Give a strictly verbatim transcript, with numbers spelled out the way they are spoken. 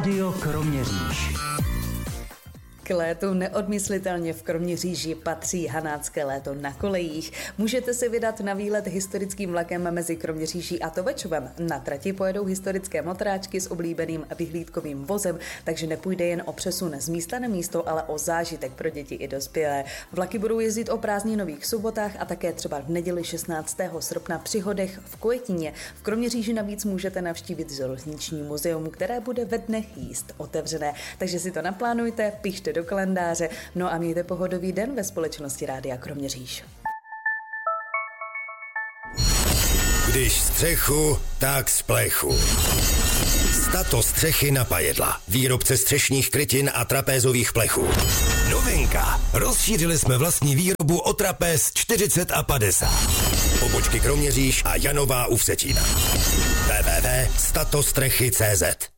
Rádio Kroměříž. K létu neodmyslitelně v Kroměříži patří hanácké léto na kolejích. Můžete si vydat na výlet historickým vlakem mezi Kroměříží a Tovečovem. Na trati pojedou historické motráčky s oblíbeným vyhlídkovým vozem, takže nepůjde jen o přesun z místa na místo, ale o zážitek pro děti i dospělé. Vlaky budou jezdit o prázdninových sobotách a také třeba v neděli šestnáctého srpna při Hodech v Kojetině. V Kroměříži navíc můžete navštívit železniční muzeum, které bude ve dnech jízd otevřené. Takže si to naplánujte, pište do kalendáře, no a mějte pohodový den ve společnosti Rádia Kroměříž. Když střechu, tak z plechu. Stato střechy na Pajedla. Výrobce střešních krytin a trapézových plechů. Novinka. Rozšířili jsme vlastní výrobu o trapéz čtyřicet a padesát. Pobočky Kroměříž a Janová u Vsetína. w w w tečka statostrechy tečka cz